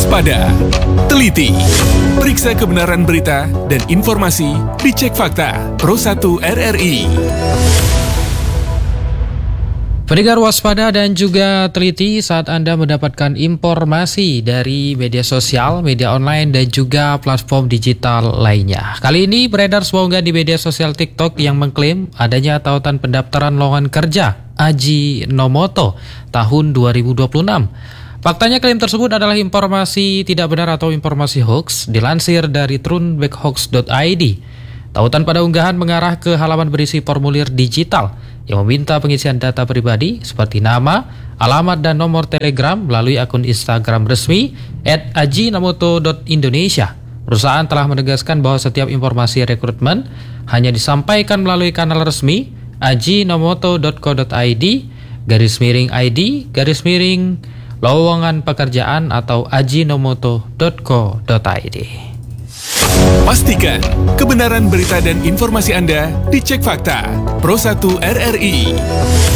Waspada, teliti, periksa kebenaran berita dan informasi, dicek fakta. Pro 1 RRI. Pendengar waspada dan juga teliti saat Anda mendapatkan informasi dari media sosial, media online, dan juga platform digital lainnya. Kali ini beredar sebuah unggahan di media sosial TikTok yang mengklaim adanya tautan pendaftaran lowongan kerja Ajinomoto tahun 2026. Faktanya klaim tersebut adalah informasi tidak benar atau informasi hoax, dilansir dari trunbackhoax.id. Tautan pada unggahan mengarah ke halaman berisi formulir digital yang meminta pengisian data pribadi seperti nama, alamat, dan nomor telegram melalui akun Instagram resmi @ajinomoto.indonesia. Perusahaan telah menegaskan bahwa setiap informasi rekrutmen hanya disampaikan melalui kanal resmi ajinomoto.co.id/ID lowongan pekerjaan atau ajinomoto.co.id. Pastikan kebenaran berita dan informasi Anda dicek fakta. Pro 1 RRI.